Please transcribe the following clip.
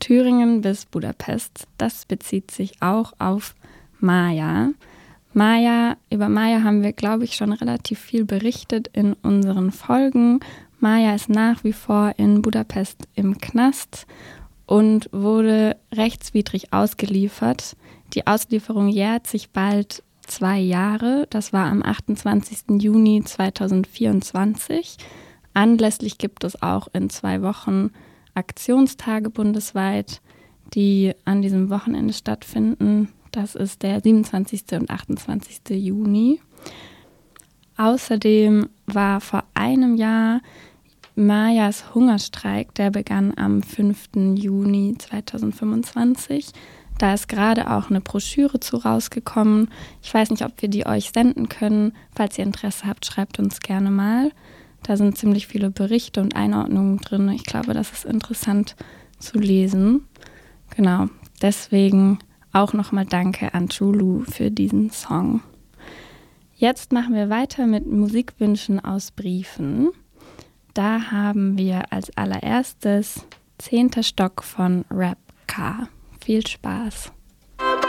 Thüringen bis Budapest. Das bezieht sich auch auf Maja. Über Maja haben wir, glaube ich, schon relativ viel berichtet in unseren Folgen. Maja ist nach wie vor in Budapest im Knast und wurde rechtswidrig ausgeliefert. Die Auslieferung jährt sich bald 2 Jahre. Das war am 28. Juni 2024. Anlässlich gibt es auch in 2 Wochen Aktionstage bundesweit, die an diesem Wochenende stattfinden. Das ist der 27. und 28. Juni. Außerdem war vor einem Jahr Majas Hungerstreik, der begann am 5. Juni 2025. Da ist gerade auch eine Broschüre zu rausgekommen. Ich weiß nicht, ob wir die euch senden können. Falls ihr Interesse habt, schreibt uns gerne mal. Da sind ziemlich viele Berichte und Einordnungen drin. Ich glaube, das ist interessant zu lesen. Genau, deswegen auch nochmal Danke an Chulu für diesen Song. Jetzt machen wir weiter mit Musikwünschen aus Briefen. Da haben wir als allererstes 10. Stock von Rap K. Viel Spaß.